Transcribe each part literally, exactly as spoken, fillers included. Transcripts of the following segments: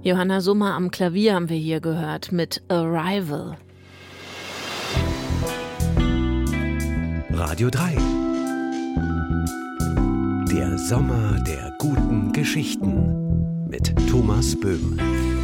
Johanna Summer am Klavier haben wir hier gehört mit Arrival. Radio drei. Der Sommer der guten Geschichten mit Thomas Böhm.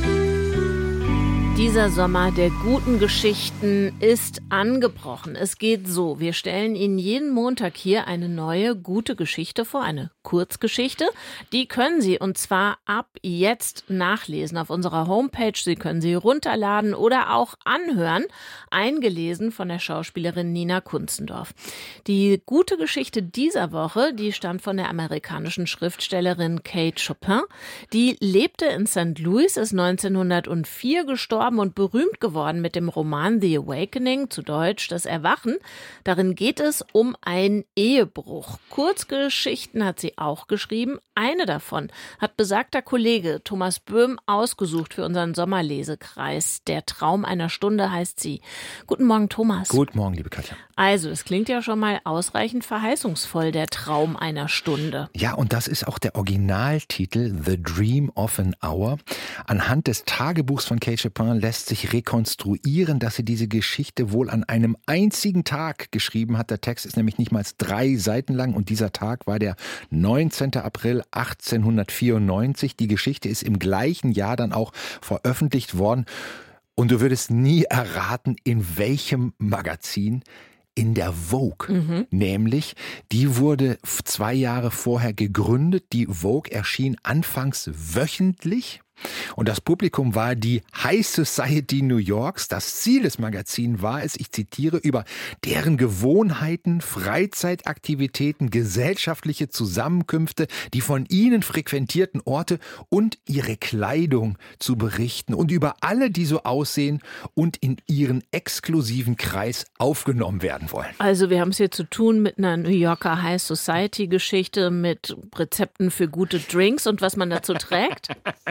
Dieser Sommer der guten Geschichten ist angebrochen. Es geht so, wir stellen Ihnen jeden Montag hier eine neue gute Geschichte vor, eine Kurzgeschichte. Die können Sie und zwar ab jetzt nachlesen auf unserer Homepage. Sie können sie runterladen oder auch anhören, eingelesen von der Schauspielerin Nina Kunzendorf. Die gute Geschichte dieser Woche, die stammt von der amerikanischen Schriftstellerin Kate Chopin. Die lebte in Sankt Louis, ist neunzehnhundertvier gestorben und berühmt geworden mit dem Roman The Awakening, zu Deutsch Das Erwachen. Darin geht es um einen Ehebruch. Kurzgeschichten hat sie auch geschrieben. Eine davon hat besagter Kollege Thomas Böhm ausgesucht für unseren Sommerlesekreis. Der Traum einer Stunde heißt sie. Guten Morgen, Thomas. Guten Morgen, liebe Katja. Also, es klingt ja schon mal ausreichend verheißungsvoll, der Traum einer Stunde. Ja, und das ist auch der Originaltitel The Dream of an Hour. Anhand des Tagebuchs von Kate Chopin lässt sich rekonstruieren, dass sie diese Geschichte wohl an einem einzigen Tag geschrieben hat. Der Text ist nämlich nicht mal drei Seiten lang und dieser Tag war der neunzehnten April achtzehnhundertvierundneunzig. Die Geschichte ist im gleichen Jahr dann auch veröffentlicht worden. Und du würdest nie erraten, in welchem Magazin. In der Vogue, mhm. nämlich, die wurde zwei Jahre vorher gegründet. Die Vogue erschien anfangs wöchentlich. Und das Publikum war die High Society New Yorks. Das Ziel des Magazins war es, ich zitiere, über deren Gewohnheiten, Freizeitaktivitäten, gesellschaftliche Zusammenkünfte, die von ihnen frequentierten Orte und ihre Kleidung zu berichten und über alle, die so aussehen und in ihren exklusiven Kreis aufgenommen werden wollen. Also wir haben es hier zu tun mit einer New Yorker High Society Geschichte, mit Rezepten für gute Drinks und was man dazu trägt.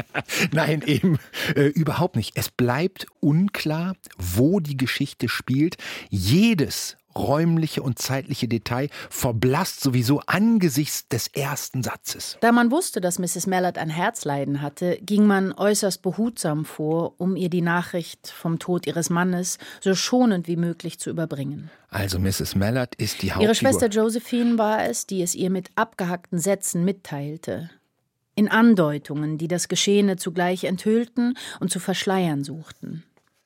Nein, eben äh, überhaupt nicht. Es bleibt unklar, wo die Geschichte spielt. Jedes räumliche und zeitliche Detail verblasst sowieso angesichts des ersten Satzes. Da man wusste, dass Misses Mallard ein Herzleiden hatte, ging man äußerst behutsam vor, um ihr die Nachricht vom Tod ihres Mannes so schonend wie möglich zu überbringen. Also Misses Mallard ist die Hauptfigur. Ihre Schwester Josephine war es, die es ihr mit abgehackten Sätzen mitteilte. In Andeutungen, die das Geschehene zugleich enthüllten und zu verschleiern suchten.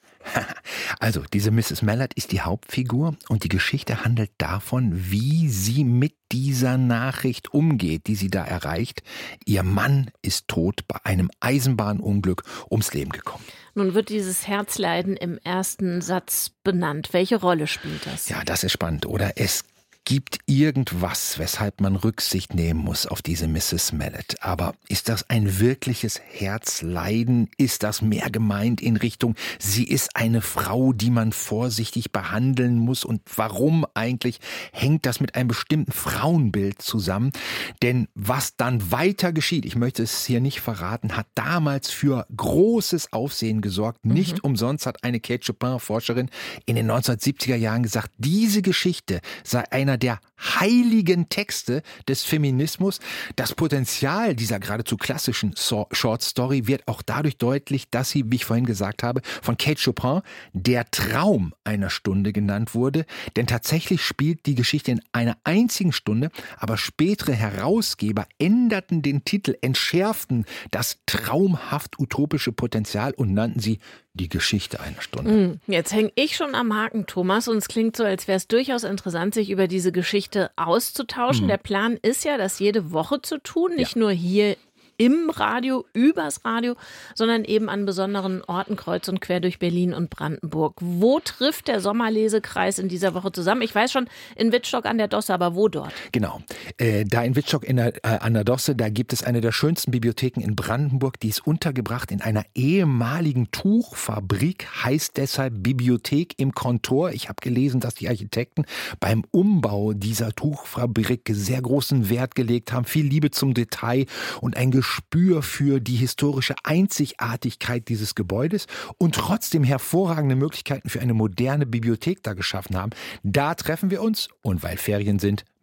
Also, diese Misses Mallard ist die Hauptfigur und die Geschichte handelt davon, wie sie mit dieser Nachricht umgeht, die sie da erreicht. Ihr Mann ist tot bei einem Eisenbahnunglück ums Leben gekommen. Nun wird dieses Herzleiden im ersten Satz benannt. Welche Rolle spielt das? Ja, das ist spannend, oder? Es gibt irgendwas, weshalb man Rücksicht nehmen muss auf diese Misses Mallard. Aber ist das ein wirkliches Herzleiden? Ist das mehr gemeint in Richtung, sie ist eine Frau, die man vorsichtig behandeln muss? Und warum eigentlich hängt das mit einem bestimmten Frauenbild zusammen? Denn was dann weiter geschieht, ich möchte es hier nicht verraten, hat damals für großes Aufsehen gesorgt. Mhm. Nicht umsonst hat eine Kate Chopin-Forscherin in den neunzehnhundertsiebziger Jahren gesagt, diese Geschichte sei einer der heiligen Texte des Feminismus. Das Potenzial dieser geradezu klassischen Short Story wird auch dadurch deutlich, dass sie, wie ich vorhin gesagt habe, von Kate Chopin der Traum einer Stunde genannt wurde. Denn tatsächlich spielt die Geschichte in einer einzigen Stunde, aber spätere Herausgeber änderten den Titel, entschärften das traumhaft utopische Potenzial und nannten sie die Geschichte einer Stunde. Jetzt hänge ich schon am Haken, Thomas, und es klingt so, als wäre es durchaus interessant, sich über diese Geschichte auszutauschen. Mhm. Der Plan ist ja, das jede Woche zu tun, nicht ja. nur hier im Radio, übers Radio, sondern eben an besonderen Orten kreuz und quer durch Berlin und Brandenburg. Wo trifft der Sommerlesekreis in dieser Woche zusammen? Ich weiß schon, in Wittstock an der Dosse, aber wo dort? Genau, äh, da in Wittstock in der, äh, an der Dosse, da gibt es eine der schönsten Bibliotheken in Brandenburg, die ist untergebracht in einer ehemaligen Tuchfabrik, heißt deshalb Bibliothek im Kontor. Ich habe gelesen, dass die Architekten beim Umbau dieser Tuchfabrik sehr großen Wert gelegt haben, viel Liebe zum Detail und ein Gespür für die historische Einzigartigkeit dieses Gebäudes und trotzdem hervorragende Möglichkeiten für eine moderne Bibliothek da geschaffen haben. Da treffen wir uns und weil Ferien sind,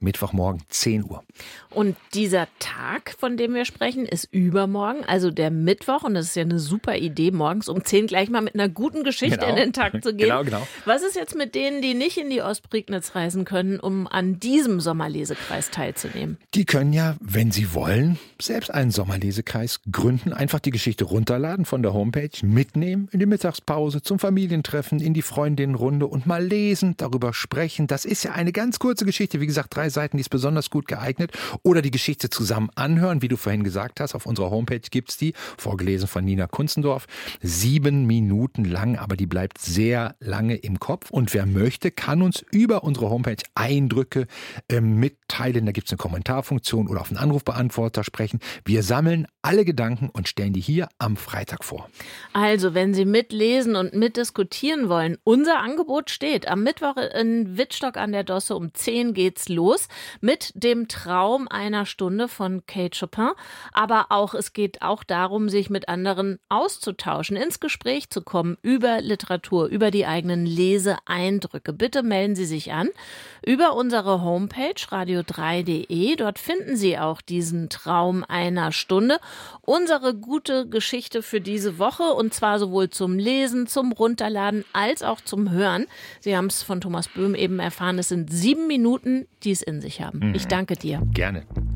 Mittwochmorgen zehn Uhr. Und dieser Tag, von dem wir sprechen, ist übermorgen, also der Mittwoch. Und das ist ja eine super Idee, morgens um zehn gleich mal mit einer guten Geschichte Genau. in den Tag zu gehen. Genau, genau. Was ist jetzt mit denen, die nicht in die Ostprignitz reisen können, um an diesem Sommerlesekreis teilzunehmen? Die können ja, wenn sie wollen, selbst einen Sommerlesekreis gründen. Einfach die Geschichte runterladen von der Homepage, mitnehmen in die Mittagspause, zum Familientreffen, in die Freundinnenrunde und mal lesen, darüber sprechen. Das ist ja eine ganz kurze Geschichte. Wie gesagt, drei Seiten, die ist besonders gut geeignet. Oder die Geschichte zusammen anhören, wie du vorhin gesagt hast. Auf unserer Homepage gibt's die, vorgelesen von Nina Kunzendorf. Sieben Minuten lang, aber die bleibt sehr lange im Kopf. Und wer möchte, kann uns über unsere Homepage Eindrücke äh, mitteilen. Da gibt's eine Kommentarfunktion oder auf einen Anrufbeantworter sprechen. Wir sammeln alle Gedanken und stellen die hier am Freitag vor. Also, wenn Sie mitlesen und mitdiskutieren wollen, unser Angebot steht. Am Mittwoch in Wittstock an der Dosse um zehn geht's los mit dem Traum einer Stunde von Kate Chopin. Aber auch, es geht auch darum, sich mit anderen auszutauschen, ins Gespräch zu kommen über Literatur, über die eigenen Leseeindrücke. Bitte melden Sie sich an über unsere Homepage radio drei punkt de. Dort finden Sie auch diesen Traum einer Stunde. Unsere gute Geschichte für diese Woche, und zwar sowohl zum Lesen, zum Runterladen als auch zum Hören. Sie haben es von Thomas Böhm eben erfahren, es sind sieben Minuten, die es in sich haben. Ich danke dir. Gerne.